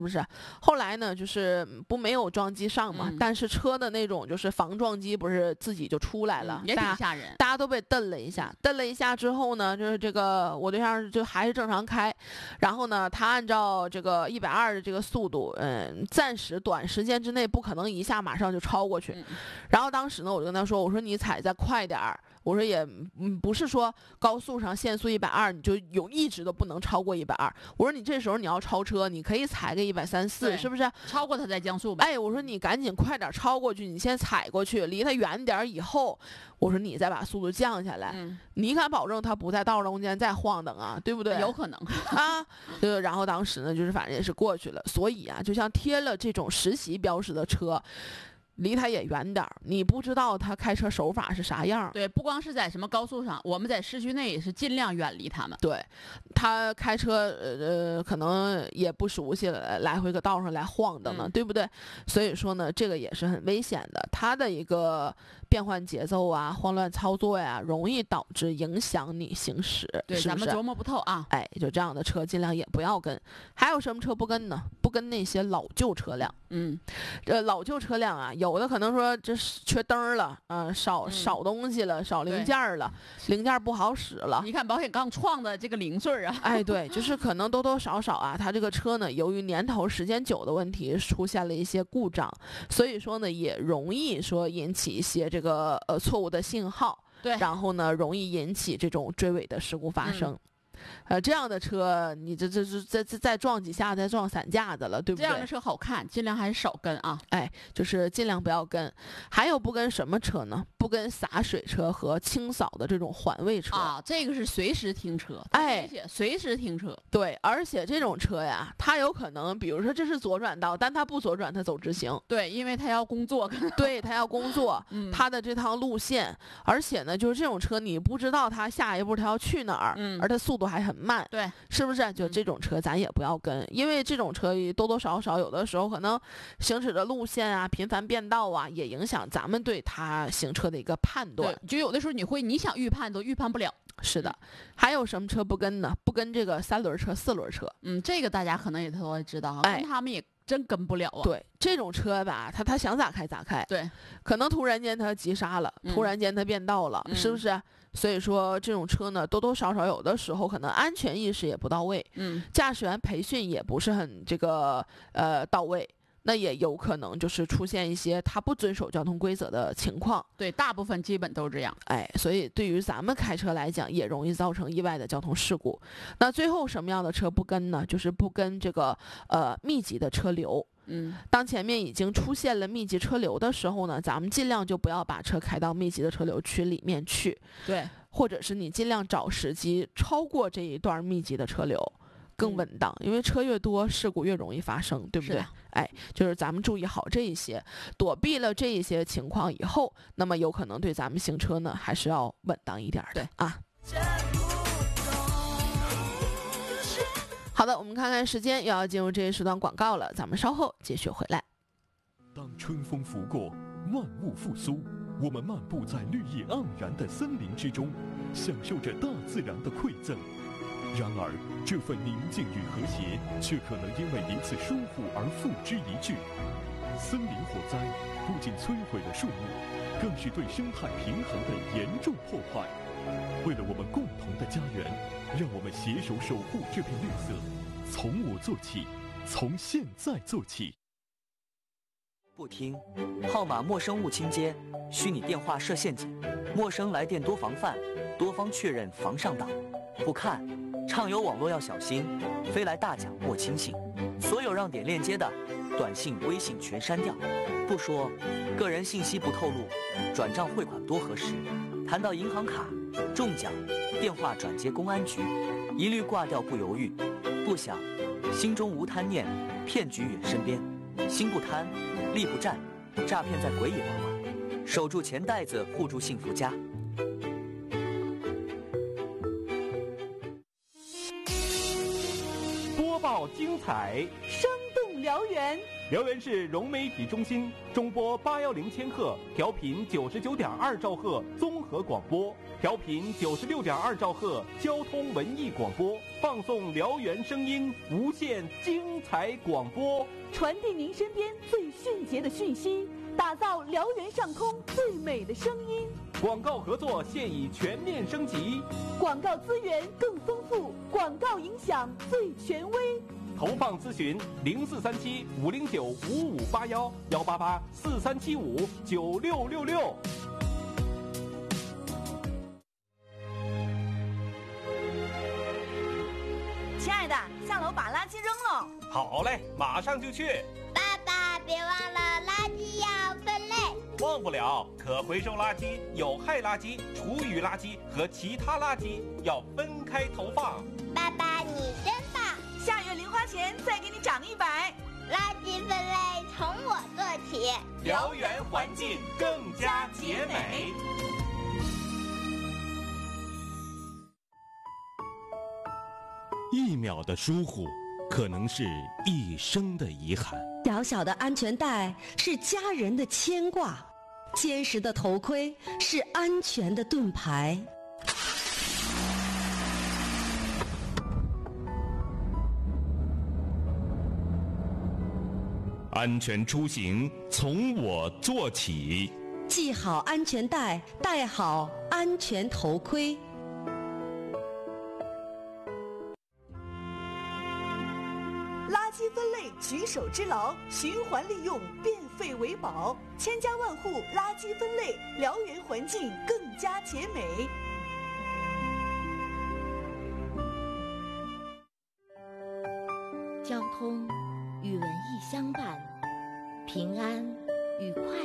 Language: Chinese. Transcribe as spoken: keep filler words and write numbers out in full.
不是？后来呢，就是不没有撞击上嘛， 嗯、 但是车的那种就是防撞击不是自己就出来了， 嗯、也挺吓人。 大家都被蹬了一下，蹬了一下之后呢，就是这个我对象就还是正常开，然后呢，他按照这个一百二的这个速度，嗯，暂时短时间之内不可能一下马上就超过去。 嗯、 然后当时呢，我就跟他说，我说你踩再快点儿。我说也嗯不是说高速上限速一百二你就有一直都不能超过一百二。我说你这时候你要超车，你可以踩个一百三四，是不是？ 超过它再降速吧。 哎，我说你赶紧快点超过去，你先踩过去，离它远点以后，我说你再把速度降下来。 嗯、 你敢保证它不在道中间再晃荡啊？对不对？ 有可能啊。就然后当时呢，就是反正也是过去了。所以啊，就像贴了这种实习标识的车。离他也远点儿，你不知道他开车手法是啥样。 对，不光是在什么高速上，我们在市区内也是尽量远离他们。 对，他开车呃可能也不熟悉了，来回个道上来晃荡呢， 嗯、 对不对？所以说呢，这个也是很危险的。他的一个变换节奏啊、慌乱操作呀、啊，容易导致影响你行驶。 对， 是不是咱们琢磨不透啊。 哎，就这样的车尽量也不要跟。还有什么车不跟呢？不跟那些老旧车辆。 嗯， 这老旧车辆啊，有的可能说这是缺灯了，啊、呃，少嗯、 少东西了，少零件了，零件不好使了。 你看保险杠撞的这个零碎啊， 哎，对，就是可能多多少少啊，它这个车呢，由于年头时间久的问题，出现了一些故障，所以说呢，也容易说引起一些这个呃错误的信号， 对， 然后呢，容易引起这种追尾的事故发生。 嗯呃，这样的车，你这这这再再再撞几下，再撞散架子了，对不对？ 这样的车好看，尽量还是少跟啊。 哎，就是尽量不要跟。还有不跟什么车呢？不跟洒水车和清扫的这种环卫车啊，这个是随时停车， 哎， 随时停车。 对，而且这种车呀，它有可能，比如说这是左转道，但它不左转，它走直行。 对，因为它要工作。 对，它要工作， 嗯、 它的这趟路线，而且呢，就是这种车，你不知道它下一步它要去哪儿， 嗯、 而它速度还很慢， 对， 是不是？就这种车咱也不要跟，因为这种车多多少少有的时候可能行驶的路线啊频繁变道啊，也影响咱们对它行车的一个判断。 就有的时候你会你想预判都预判不了。 是的，还有什么车不跟呢？不跟这个三轮车、四轮车。 嗯，这个大家可能也都会知道， 哎， 跟他们也真跟不了啊。 对，这种车吧，他他想咋开咋开。 对， 可能突然间他急刹了， 嗯、 突然间他变道了， 嗯、 是不是？所以说这种车呢，多多少少有的时候可能安全意识也不到位， 嗯， 驾驶员培训也不是很这个呃到位。那也有可能就是出现一些他不遵守交通规则的情况。 对，大部分基本都是这样。 哎，所以对于咱们开车来讲，也容易造成意外的交通事故。那最后什么样的车不跟呢？就是不跟这个呃密集的车流。 嗯， 当前面已经出现了密集车流的时候呢，咱们尽量就不要把车开到密集的车流区里面去。 对， 或者是你尽量找时机超过这一段密集的车流。更稳当，因为车越多，事故越容易发生，对不对？哎，就是咱们注意好这一些，躲避了这一些情况以后，那么有可能对咱们行车呢，还是要稳当一点的。 对啊。好的，我们看看时间，又要进入这一时段广告了，咱们稍后继续回来。 当春风拂过，万物复苏，我们漫步在绿意盎然的森林之中，享受着大自然的馈赠。然而，这份宁静与和谐，却可能因为一次疏忽而付之一炬。森林火灾不仅摧毁了树木，更是对生态平衡的严重破坏。为了我们共同的家园，让我们携手守护这片绿色。从我做起，从现在做起。 不听，号码陌生勿轻接，虚拟电话设陷阱，陌生来电多防范，多方确认防上当。不看，畅游网络要小心，飞来大奖莫轻信。所有让点链接的，短信、微信全删掉。不说，个人信息不透露，转账汇款多核实。谈到银行卡、中奖、电话转接公安局，一律挂掉不犹豫。不想，心中无贪念，骗局远身边。心不贪，力不战，诈骗在鬼也不管。守住钱袋子，护住幸福家。 播报精彩，生动辽源。 辽源市融媒体中心中波八幺零千赫，调频九十九点二兆赫综合广播，调频九十六点二兆赫交通文艺广播，放送辽源声音，无限精彩广播， 传递您身边最迅捷的讯息，打造辽源上空最美的声音。 广告合作现已全面升级， 广告资源更丰富，广告影响最权威。 投放咨询零四三七五零九五五八幺幺八八四三七五九六六六。 亲爱的，下楼把垃圾扔了。 好嘞，马上就去。 爸爸，别忘了垃圾要分类。 忘不了，可回收垃圾、有害垃圾、厨余垃圾和其他垃圾要分开投放。 爸爸，你真棒！ 下月零花钱再给你涨一百。 垃圾分类从我做起， 辽源环境更加洁美。 一秒的疏忽，可能是一生的遗憾。 小小的安全带是家人的牵挂，坚实的头盔是安全的盾牌。 安全出行从我做起， 系好安全带，戴好安全头盔。 垃圾分类举手之劳，循环利用，变废为宝，千家万户垃圾分类，辽源环境更加洁美。 交通与文艺相伴，平安与快